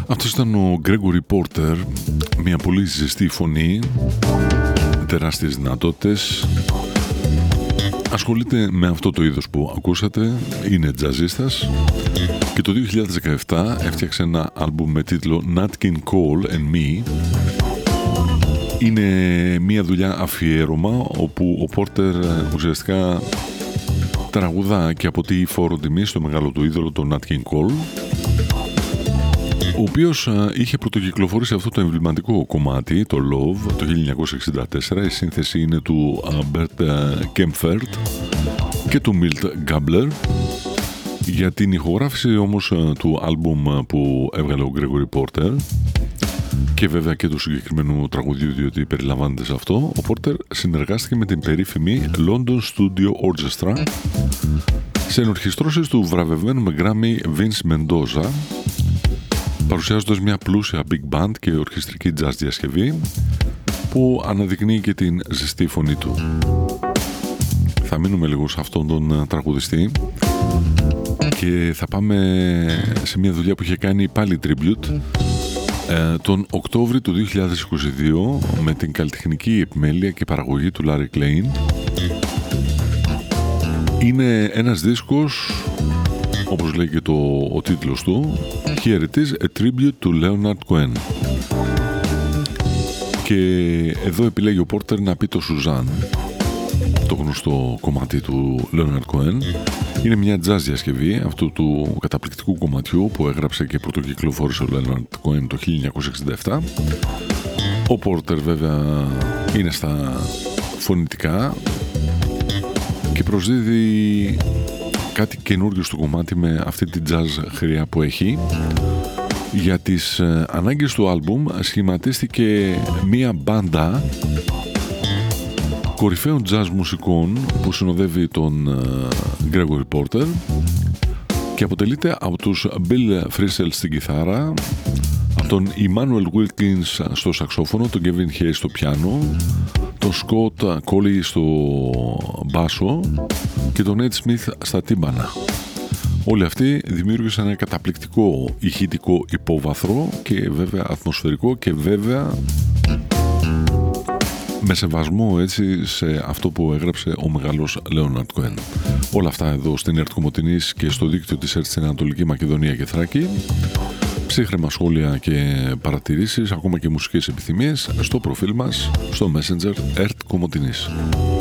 Αυτός ήταν ο Gregory Porter, μια πολύ ζεστή φωνή, τεράστιες δυνατότητες. Ασχολείται με αυτό το είδος που ακούσατε, είναι τζαζίστας και το 2017 έφτιαξε ένα άλμπουμ με τίτλο Nat King Cole and Me. Είναι μια δουλειά αφιέρωμα όπου ο Porter ουσιαστικά τραγουδά και αποτείει φόρο τιμή στο μεγάλο του είδωλο, τον Nat King Cole, ο οποίος είχε πρωτοκυκλοφορήσει αυτό το εμβληματικό κομμάτι, το Love, το 1964. Η σύνθεση είναι του Bert Kaempfert και του Milt Gabler. Για την ηχογράφηση όμως του άλμπουμ που έβγαλε ο Gregory Porter και βέβαια και του συγκεκριμένου τραγουδιού, διότι περιλαμβάνεται σε αυτό, ο Porter συνεργάστηκε με την περίφημη London Studio Orchestra σε ενορχιστρώσεις του βραβευμένου με Grammy Vince Mendoza, παρουσιάζοντας μια πλούσια big band και ορχιστρική jazz διασκευή που αναδεικνύει και την ζεστή φωνή του. Θα μείνουμε λίγο σε αυτόν τον τραγουδιστή και θα πάμε σε μια δουλειά που είχε κάνει πάλι tribute τον Οκτώβρη του 2022 με την καλλιτεχνική επιμέλεια και παραγωγή του Larry Klein. Είναι ένας δίσκος, όπως λέει και ο τίτλος του, Here it is, a tribute to Leonard Cohen. Και εδώ επιλέγει ο Porter να πει το Suzanne, το γνωστό κομμάτι του Leonard Cohen. Είναι μια jazz διασκευή αυτού του καταπληκτικού κομματιού που έγραψε και πρωτοκυκλοφόρησε ο Leonard Cohen το 1967. Ο Porter βέβαια είναι στα φωνητικά και προσδίδει κάτι καινούργιο στο κομμάτι με αυτή την jazz χρειά που έχει. Για τις ανάγκες του άλμπουμ σχηματίστηκε μία μπάντα κορυφαίων jazz μουσικών που συνοδεύει τον Gregory Porter και αποτελείται από τους Bill Frisell στην κιθάρα, από τον Emmanuel Wilkins στο σαξόφωνο, τον Kevin Hayes στο πιάνο, τον Scott Colley στο μπάσο και τον Ed Smith στα τύμπανα. Όλοι αυτοί δημιούργησαν ένα καταπληκτικό ηχητικό υπόβαθρο και βέβαια ατμοσφαιρικό και βέβαια με σεβασμό έτσι σε αυτό που έγραψε ο μεγάλος Leonard Cohen. Όλα αυτά εδώ στην ΕΡΤ Κομοτηνής και στο δίκτυο της ΕΡΤ στην Ανατολική Μακεδονία και Θράκη. Ψύχρεμα σχόλια και παρατηρήσεις, ακόμα και μουσικές επιθυμίες στο προφίλ μας στο Messenger ΕΡΤ Κομοτηνής.